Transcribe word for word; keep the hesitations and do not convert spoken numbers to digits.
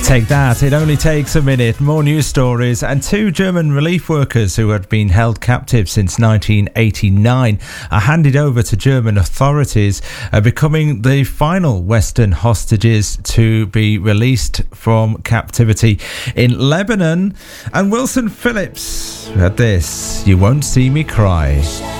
Take that, it only takes a minute. More news stories. And two German relief workers who had been held captive since nineteen eighty-nine are handed over to German authorities, uh, becoming the final Western hostages to be released from captivity in Lebanon. And Wilson Phillips had this, "You Won't See Me Cry."